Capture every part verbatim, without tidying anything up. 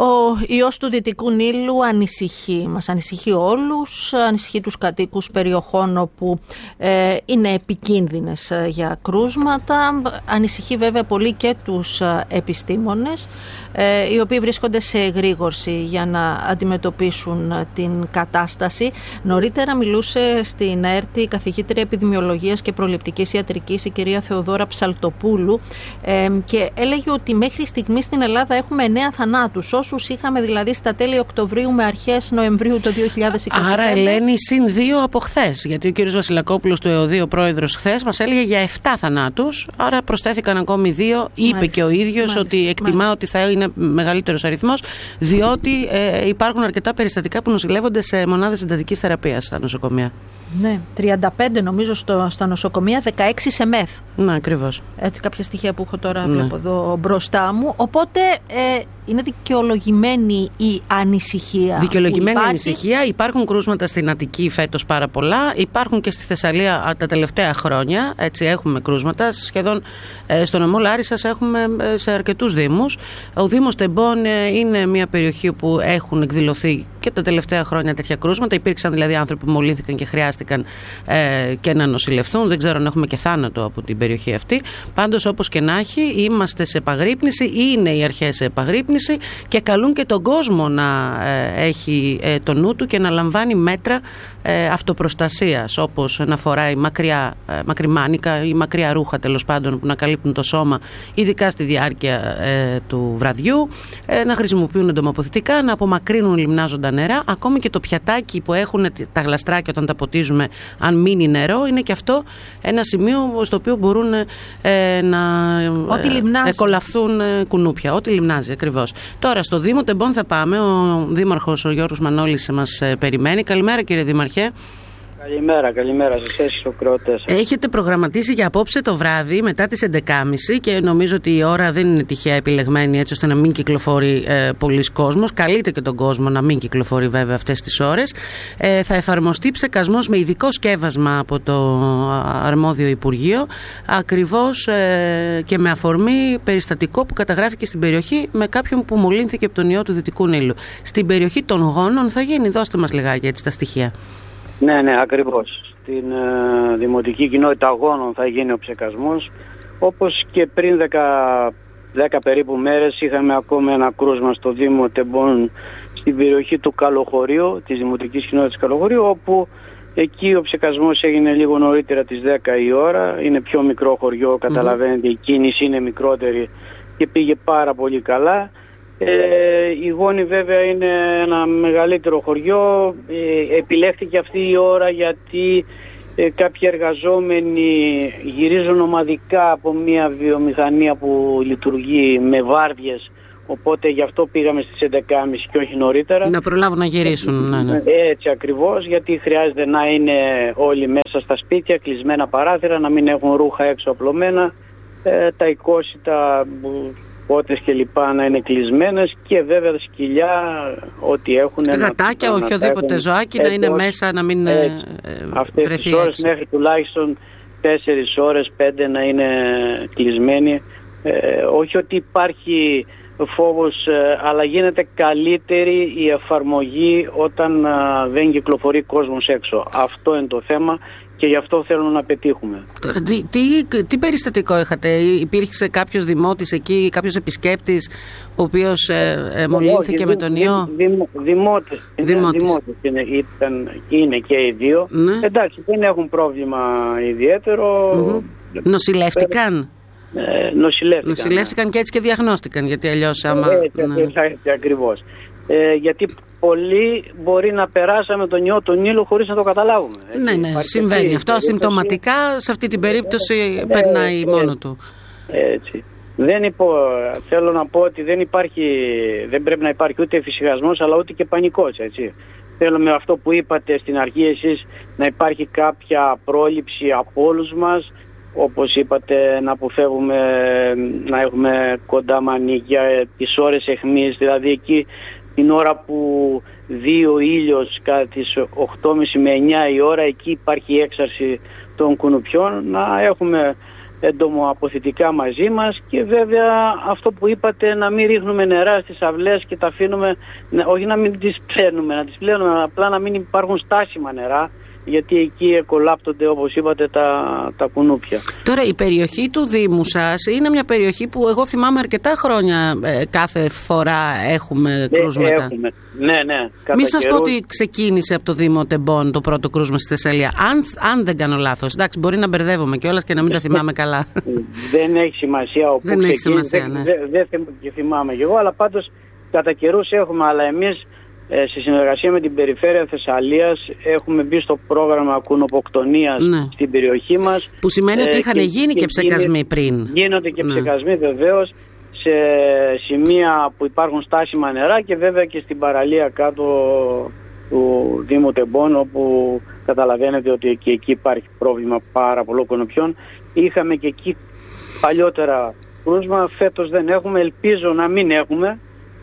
Ο ιός του Δυτικού Νείλου ανησυχεί, μας ανησυχεί όλους, ανησυχεί τους κατοίκους περιοχών όπου ε, είναι επικίνδυνες για κρούσματα, ανησυχεί βέβαια πολύ και τους επιστήμονες, ε, οι οποίοι βρίσκονται σε εγρήγορση για να αντιμετωπίσουν την κατάσταση. Νωρίτερα μιλούσε στην ΕΡΤ η καθηγήτρια επιδημιολογίας και προληπτικής ιατρικής, η κυρία Θεοδόρα Ψαλτοπούλου, ε, και έλεγε ότι μέχρι στιγμή στην Ελλάδα έχουμε εννέα θανάτους, όσους είχαμε δηλαδή στα τέλη Οκτωβρίου με αρχές Νοεμβρίου το δύο χιλιάδες είκοσι πέντε. Άρα, Ελένη, συν δύο από χθες, γιατί ο κύριος Βασιλακόπουλος του ΕΟΔΗ, ο πρόεδρος, χθες μας έλεγε για επτά θανάτους, άρα προσθέθηκαν ακόμη δύο. Είπε μάλιστα, και ο ίδιος μάλιστα, ότι εκτιμά μάλιστα. ότι θα είναι μεγαλύτερος αριθμός, διότι ε, υπάρχουν αρκετά περιστατικά που νοσηλεύονται σε μονάδες εντατικής θεραπείας στα νοσοκομεία. Ναι, τριάντα πέντε νομίζω στο, στα νοσοκομεία, δεκαέξι σε ΜΕΘ. Ναι, ακριβώς. Έτσι, κάποια στοιχεία που έχω τώρα ναι. βλέπω εδώ μπροστά μου. Οπότε ε, είναι δικαιολογημένη η ανησυχία. Δικαιολογημένη ανησυχία. Υπάρχουν κρούσματα στην Αττική φέτος πάρα πολλά. Υπάρχουν και στη Θεσσαλία τα τελευταία χρόνια. Έτσι, έχουμε κρούσματα. Σχεδόν ε, στο νομό Λάρισσας έχουμε ε, σε αρκετούς δήμους. Ο Δήμος Τεμπών ε, είναι μια περιοχή που έχουν εκδηλωθεί και τα τελευταία χρόνια τέτοια κρούσματα. Υπήρξαν δηλαδή άνθρωποι που μολύνθηκαν και χρειάστηκαν ε, και να νοσηλευθούν. Δεν ξέρω αν έχουμε και θάνατο από την περιοχή αυτή. Πάντως, όπως και να έχει, είμαστε σε επαγρύπνηση, είναι οι αρχές σε επαγρύπνηση και καλούν και τον κόσμο να ε, έχει ε, το νου του και να λαμβάνει μέτρα ε, αυτοπροστασίας, όπως να φοράει μακριά, ε, μακριμάνικα ή μακριά ρούχα, τέλος πάντων, που να καλύπτουν το σώμα, ειδικά στη διάρκεια ε, του βραδιού, ε, να χρησιμοποιούν εντομοποθητικά, να απομακρύνουν λιμνάζοντα νερά. Ακόμη και το πιατάκι που έχουν τα γλαστράκια όταν τα ποτίζουμε, αν μείνει νερό, είναι και αυτό ένα σημείο στο οποίο μπορούν ε, να ε, εκολαφθούν ε, κουνούπια. Ό,τι λιμνάζει, ακριβώς. Τώρα, στο Δήμο Τεμπών θα πάμε. Ο Δήμαρχος, ο Γιώργος Μανώλης, μας ε, περιμένει. Καλημέρα, κύριε Δήμαρχε. Καλημέρα, καλημέρα σας εσείς ακροατές. Έχετε προγραμματίσει για απόψε το βράδυ μετά τις έντεκα και μισή και νομίζω ότι η ώρα δεν είναι τυχαία επιλεγμένη έτσι ώστε να μην κυκλοφορεί ε, πολλής κόσμος. Καλείται και τον κόσμο να μην κυκλοφορεί βέβαια αυτές τις ώρες. Ε, θα εφαρμοστεί ψεκασμός με ειδικό σκεύασμα από το αρμόδιο Υπουργείο, ακριβώς ε, και με αφορμή περιστατικό που καταγράφηκε στην περιοχή με κάποιον που μολύνθηκε από τον ιό του Δυτικού Νείλου. Στην περιοχή των Γόνων θα γίνει, δώστε μας λιγάκι έτσι τα στοιχεία. Ναι, ναι, ακριβώς. Στην ε, Δημοτική Κοινότητα Αγώνων θα γίνει ο ψεκασμός. Όπως και πριν δέκα περίπου μέρες είχαμε ακόμα ένα κρούσμα στο Δήμο Τεμπών στην περιοχή του Καλοχωρίου, της Δημοτικής Κοινότητας Καλοχωρίου, όπου εκεί ο ψεκασμός έγινε λίγο νωρίτερα τις δέκα η ώρα. Είναι πιο μικρό χωριό, καταλαβαίνετε, η κίνηση είναι μικρότερη και πήγε πάρα πολύ καλά. Ε, η Γόνη βέβαια είναι ένα μεγαλύτερο χωριό, ε, επιλέχθηκε αυτή η ώρα γιατί ε, κάποιοι εργαζόμενοι γυρίζουν ομαδικά από μια βιομηχανία που λειτουργεί με βάρδιες, οπότε γι' αυτό πήγαμε στις έντεκα και μισή και όχι νωρίτερα. Να προλάβουν να γυρίσουν. Ναι, ναι. Έτσι ακριβώς, γιατί χρειάζεται να είναι όλοι μέσα στα σπίτια, κλεισμένα παράθυρα, να μην έχουν ρούχα έξω απλωμένα, ε, τα οικόσιτα πότες και λοιπά να είναι κλεισμένες και βέβαια σκυλιά, ό,τι έχουν. Γατάκια, να, οποιοδήποτε να ζωάκι να είναι μέσα, να μην ε, αυτές βρεθεί τις ώρες έξω. Μέχρι τουλάχιστον τέσσερις ώρες, πέντε να είναι κλεισμένοι. Ε, όχι ότι υπάρχει φόβος, ε, αλλά γίνεται καλύτερη η εφαρμογή όταν ε, δεν κυκλοφορεί κόσμος έξω. Αυτό είναι το θέμα. Και γι' αυτό θέλουμε να πετύχουμε. Τώρα, τι, τι, τι περιστατικό είχατε, υπήρχε κάποιος δημότης εκεί, κάποιος επισκέπτης, ο οποίος ε, ε, μολύνθηκε με τον ιό? Δημότες, δημότες είναι, ήταν, είναι και οι δύο. Ναι. Εντάξει, δεν έχουν πρόβλημα ιδιαίτερο. Mm-hmm. Νοσηλεύτηκαν. Ε, νοσηλεύτηκαν. Νοσηλεύτηκαν και έτσι και διαγνώστηκαν, γιατί αλλιώς άμα... Έτσι, ναι. έτσι ακριβώς. Ε, γιατί πολλοί μπορεί να περάσαμε τον ιό του Νείλου χωρίς να το καταλάβουμε. Έτσι. Ναι, ναι, υπάρχει συμβαίνει αυτή, αυτό ασυμπτωματικά, σε αυτή την περίπτωση ναι, περνάει ναι, μόνο ναι. του. Έτσι. Δεν υπο, θέλω να πω ότι δεν υπάρχει, δεν πρέπει να υπάρχει ούτε εφησυχασμός αλλά ούτε και πανικός, έτσι. Θέλουμε αυτό που είπατε στην αρχή εσείς, να υπάρχει κάποια πρόληψη από όλους μας, όπως είπατε, να αποφεύγουμε να έχουμε κοντά μανίκια, τις ώρες αιχμής, δηλαδή εκεί την ώρα που δει ο ήλιος κατά τις οκτώ και μισή με εννιά η ώρα, εκεί υπάρχει έξαρση των κουνουπιών, να έχουμε εντομοαποθητικά μαζί μας, και βέβαια αυτό που είπατε, να μην ρίχνουμε νερά στις αυλές και τα αφήνουμε, όχι να μην τις πλένουμε, να τις πλένουμε, απλά να μην υπάρχουν στάσιμα νερά, γιατί εκεί εκολάπτονται, όπως είπατε, τα, τα κουνούπια. Τώρα, η περιοχή του Δήμου σας είναι μια περιοχή που εγώ θυμάμαι αρκετά χρόνια ε, κάθε φορά έχουμε ε, κρούσματα. Έχουμε. Ναι, ναι. Μην σας πω ότι ξεκίνησε από το Δήμο Τεμπών το πρώτο κρούσμα στη Θεσσαλία. Αν, αν δεν κάνω λάθος. Εντάξει, μπορεί να μπερδεύομαι κιόλας και να μην τα θυμάμαι καλά. Δεν έχει σημασία όπου δεν έχει σημασία, δεν, ναι. δεν, δεν, δεν θυμάμαι κι εγώ, αλλά πάντως κατά καιρούς έχουμε, αλλά εμείς Ε, σε συνεργασία με την Περιφέρεια Θεσσαλίας έχουμε μπει στο πρόγραμμα κουνοποκτονίας, ναι, στην περιοχή μας. Που σημαίνει ε, ότι είχαν και, γίνει και, και ψεκασμοί πριν. Γίνονται και ναι. ψεκασμοί βεβαίως σε σημεία που υπάρχουν στάσιμα νερά, και βέβαια και στην παραλία κάτω του Δήμου Τεμπών, όπου καταλαβαίνετε ότι και εκεί υπάρχει πρόβλημα πάρα πολλών κουνουπιών. Είχαμε και εκεί παλιότερα κρούσμα, φέτος δεν έχουμε, ελπίζω να μην έχουμε.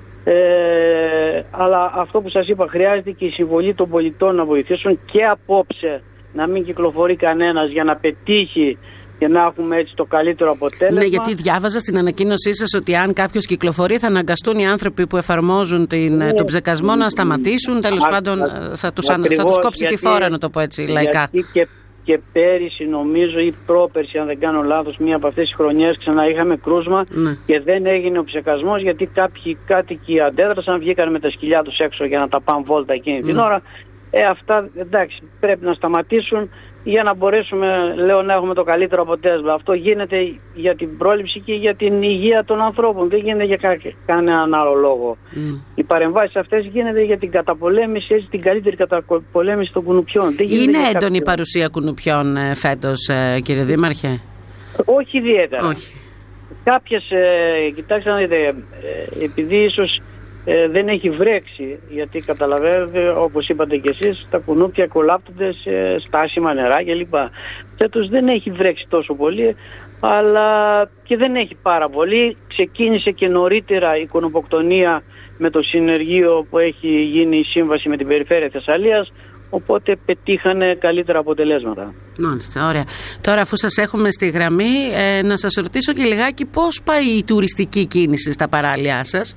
Ε, αλλά αυτό που σας είπα, χρειάζεται και η συμβολή των πολιτών να βοηθήσουν, και απόψε να μην κυκλοφορεί κανένας, για να πετύχει και να έχουμε έτσι το καλύτερο αποτέλεσμα. Ναι, γιατί διάβαζα στην ανακοίνωσή σας ότι αν κάποιος κυκλοφορεί θα αναγκαστούν οι άνθρωποι που εφαρμόζουν την, ναι, τον ψεκασμό να σταματήσουν, τέλος α, πάντων α, θα, τους, ακριβώς, θα τους κόψει γιατί, τη φόρα, να το πω έτσι λαϊκά. Και, και πέρυσι, νομίζω, ή πρόπερσι, αν δεν κάνω λάθος, μία από αυτές τις χρονιές ξανά είχαμε κρούσμα, ναι, και δεν έγινε ο ψεκασμός, γιατί κάποιοι κάτοικοι αντέδρασαν, βγήκαν με τα σκυλιά τους έξω για να τα πάνε βόλτα εκείνη, ναι, την ώρα. Ε, αυτά, εντάξει, πρέπει να σταματήσουν για να μπορέσουμε, λέω, να έχουμε το καλύτερο αποτέλεσμα. Αυτό γίνεται για την πρόληψη και για την υγεία των ανθρώπων. Δεν γίνεται για κα, κανέναν άλλο λόγο. Mm. Οι παρεμβάσεις αυτές γίνεται για την καταπολέμηση, έτσι, την καλύτερη καταπολέμηση των κουνουπιών. Δεν είναι έντονη κάποιο... η παρουσία κουνουπιών ε, φέτος, ε, κύριε Δήμαρχε? Όχι ιδιαίτερα. Όχι. Κάποιες, ε, κοιτάξτε να δείτε, ε, επειδή ίσως Ε, δεν έχει βρέξει, γιατί καταλαβαίνετε, όπως είπατε και εσείς, τα κουνούπια κολάπτονται σε στάσιμα νερά κλπ. Φέτος δεν έχει βρέξει τόσο πολύ, αλλά και δεν έχει πάρα πολύ. Ξεκίνησε και νωρίτερα η κουνοποκτονία με το συνεργείο που έχει γίνει η σύμβαση με την Περιφέρεια Θεσσαλίας, οπότε πετύχανε καλύτερα αποτελέσματα. Μάλιστα, ωραία. Τώρα, αφού σας έχουμε στη γραμμή, ε, να σας ρωτήσω και λιγάκι πώς πάει η τουριστική κίνηση στα παράλια σας.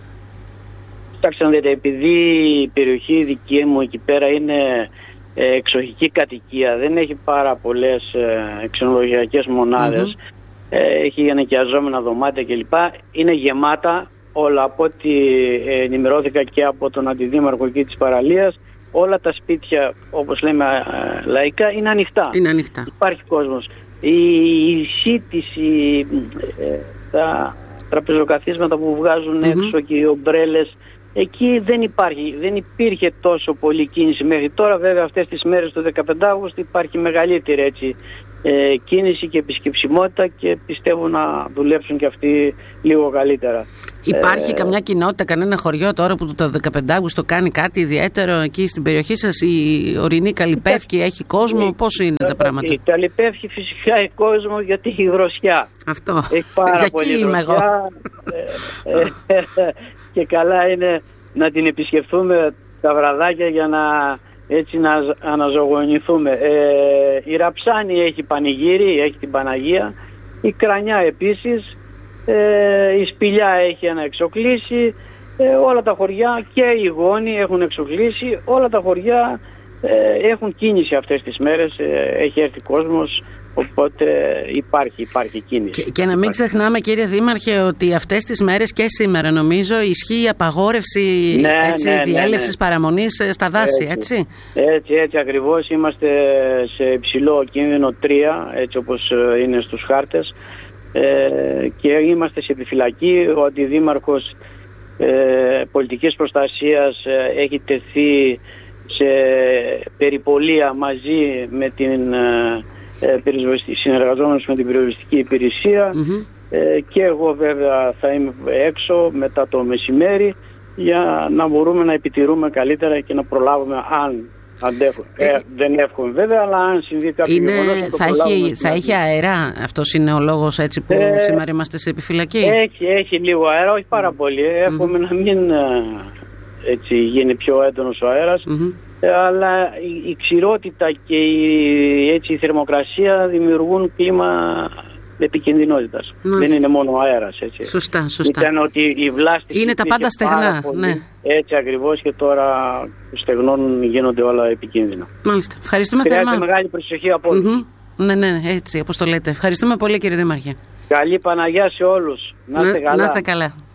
Κοιτάξτε να δείτε, επειδή η περιοχή δική μου εκεί πέρα είναι ε, εξοχική κατοικία, δεν έχει πάρα πολλές ε, ξενοδοχειακές μονάδες, mm-hmm. ε, έχει ενοικιαζόμενα δωμάτια κλπ. Είναι γεμάτα όλα, από ό,τι ε, ενημερώθηκα και από τον αντιδήμαρχο εκεί της παραλίας, όλα τα σπίτια, όπως λέμε ε, λαϊκά, είναι ανοιχτά. Είναι ανοιχτά. Υπάρχει κόσμος. Η, η σύντηση, ε, τα τραπεζοκαθίσματα που βγάζουν mm-hmm. έξω και οι ομπρέλες, εκεί δεν υπάρχει, δεν υπήρχε τόσο πολύ κίνηση μέχρι τώρα. Βέβαια αυτές τις μέρες του δεκαπέντε Αυγούστου υπάρχει μεγαλύτερη, έτσι, ε, κίνηση και επισκεψιμότητα, και πιστεύω να δουλέψουν και αυτοί λίγο καλύτερα. Υπάρχει ε, καμιά κοινότητα, κανένα χωριό τώρα που το δεκαπέντε Αυγούστου κάνει κάτι ιδιαίτερο εκεί στην περιοχή σας? Η ορεινή Καλλιπεύκη έχει κόσμο? Η, πώς είναι τα πράγματα? Η Καλλιπεύκη φυσικά έχει κόσμο, γιατί έχει δροσιά. Αυτό, έχει πάρα για πολύ εκεί είμαι εγώ. ε, ε, ε, και καλά είναι να την επισκεφθούμε τα βραδάκια για να, έτσι, να αναζωογονηθούμε. Ε, η Ραψάνη έχει πανηγύρι, έχει την Παναγία. Η Κρανιά επίσης. Ε, η Σπηλιά έχει ένα εξοκλήσι. Ε, όλα τα χωριά και οι Γόνοι έχουν εξοκλήσει. Όλα τα χωριά ε, έχουν κίνηση αυτές τις μέρες. Ε, έχει έρθει κόσμος. Οπότε υπάρχει, υπάρχει κίνηση. Και, και να μην ξεχνάμε, κύριε Δήμαρχε, ότι αυτές τις μέρες και σήμερα, νομίζω, ισχύει η απαγόρευση, ναι, έτσι, ναι, διέλευσης ναι, ναι. παραμονής στα δάση, έτσι. Έτσι, έτσι, έτσι ακριβώς. Είμαστε σε υψηλό κίνδυνο τρία, έτσι όπως είναι στους χάρτες, ε, και είμαστε σε επιφυλακή. Ο Αντιδήμαρχος ε, Πολιτικής Προστασίας ε, έχει τεθεί σε περιπολία μαζί με την... Ε, συνεργαζόμενος με την πυροσβεστική υπηρεσία, mm-hmm. ε, και εγώ βέβαια θα είμαι έξω μετά το μεσημέρι για να μπορούμε να επιτηρούμε καλύτερα και να προλάβουμε, αν αντέχουμε. Ε, δεν εύχομαι βέβαια, αλλά αν συμβεί κάποιο είναι, γεγονός θα, έχει, θα έχει αέρα? Αυτός είναι ο λόγος, έτσι, που ε, σήμερα είμαστε σε επιφυλακή? Έχει, έχει λίγο αέρα, όχι πάρα πολύ. Εύχομαι mm-hmm. να μην έτσι, γίνει πιο έντονος ο αέρας. Mm-hmm. Αλλά η, η ξηρότητα και η, έτσι, η θερμοκρασία δημιουργούν κλίμα επικινδυνότητας. Δεν είναι μόνο ο αέρας, έτσι. Σωστά, σωστά. Ήταν ότι η βλάστηση είναι τα πάντα στεγνά. Ναι. Έτσι ακριβώς, και τώρα που στεγνώνουν γίνονται όλα επικίνδυνα. Μάλιστα. Ευχαριστούμε θερμά. Χρειάζεται μεγάλη προσοχή από όλους. Mm-hmm. Ναι, ναι, έτσι όπως το λέτε. Ευχαριστούμε πολύ, κύριε Δήμαρχε. Καλή Παναγιά σε όλους. Να είστε καλά. Να είστε καλά.